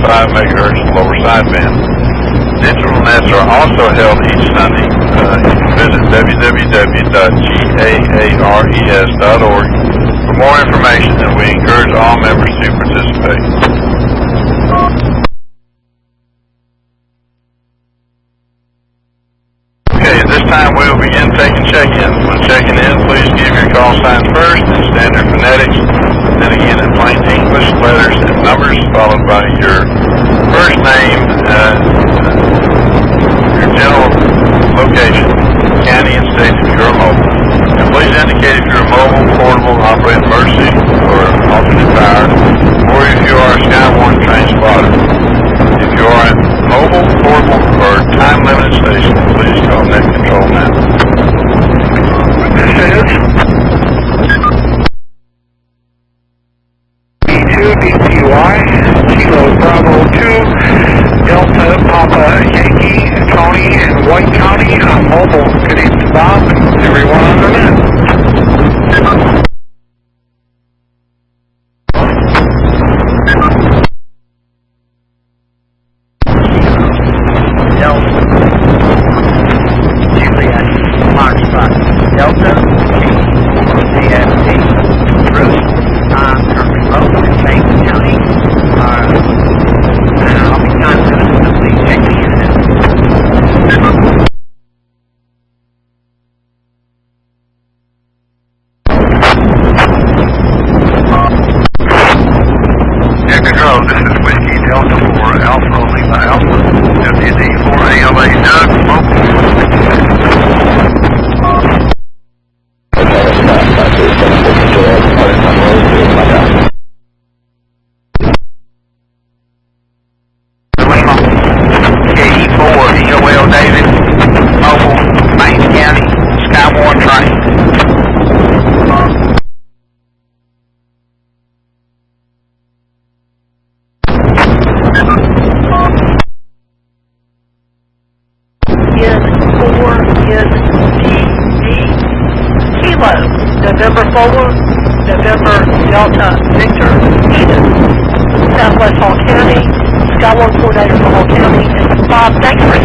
megahertz lower sideband. Digital nets are also held each Sunday. You can visit www.gaars.org for more information, and we encourage all members to participate. Okay, at this time we will begin taking check-ins. When checking in, please give your call sign first in standard phonetics, then again in plain English letters and numbers, followed by your first name, your general location, county and state if you're mobile. And please indicate if you're mobile, portable, operating emergency, or alternate power, or if you are a Skywarn train spotter. If you are mobile, portable, or time-limited station, please call Net Control now. This is B2DPY, Kilo Bravo 2, Delta Papa Yankee, Tony, and White County. I'm mobile. Good evening, Bob, and everyone on the net. Delta, CST, Bruce, I'm remote in Macon County. I'll be time to please check the unit. Air Control, this is Whiskey Delta 4 Alpha Lima Alpha, WD 4ALA Doug, mobile. November 4, November Delta Victor Edith, Southwest Hall County, Skywarn coordinator for Hall County, and Bob, thanks for